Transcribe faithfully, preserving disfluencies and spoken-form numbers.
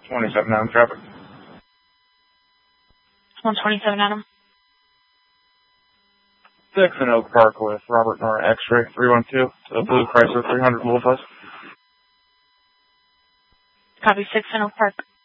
twenty-seven Adam traffic. one twenty-seven Adam. six in Oak Park with Robert Nora X-ray three one two to the Blue Chrysler three hundred Wolf House. Copy six in Oak Park.